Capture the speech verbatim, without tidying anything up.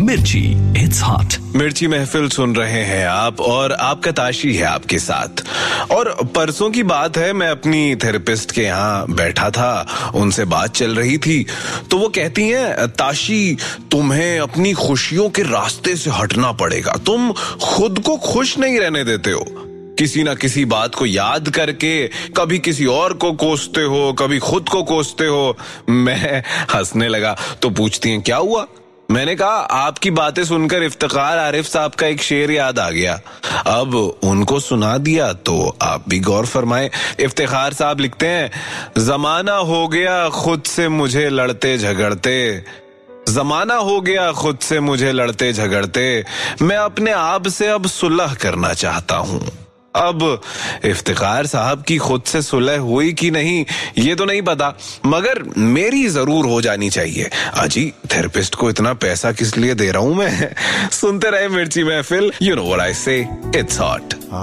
मिर्ची, it's hot. मिर्ची महफिल सुन रहे हैं आप और आपका ताशी है आपके साथ। और परसों की बात है, मैं अपनी थेरेपिस्ट के यहाँ बैठा था, उनसे बात चल रही थी तो वो कहती हैं, ताशी तुम्हें अपनी खुशियों के रास्ते से हटना पड़ेगा, तुम खुद को खुश नहीं रहने देते हो। किसी ना किसी बात को याद करके कभी किसी और को कोसते हो, कभी खुद को कोसते हो। मैं हंसने लगा तो पूछती हैं क्या हुआ। मैंने कहा आपकी बातें सुनकर इफ्तिखार आरिफ साहब का एक शेर याद आ गया, अब उनको सुना दिया तो आप भी गौर फरमाएं। इफ्तिखार साहब लिखते हैं, जमाना हो गया खुद से मुझे लड़ते झगड़ते, जमाना हो गया खुद से मुझे लड़ते झगड़ते, मैं अपने आप से अब सुलह करना चाहता हूँ। अब इफ्तिखार साहब की खुद से सुलह हुई कि नहीं ये तो नहीं पता, मगर मेरी जरूर हो जानी चाहिए। अजी थेरेपिस्ट को इतना पैसा किस लिए दे रहा हूं मैं। सुनते रहे मिर्ची महफिल, यू नो व्हाट आई से, इट्स हॉट।